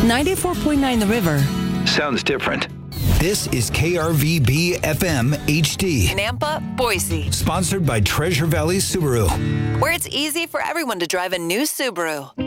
94.9 The River. Sounds different. This is KRVB FM HD. Nampa, Boise. Sponsored by Treasure Valley Subaru. Where it's easy for everyone to drive a new Subaru.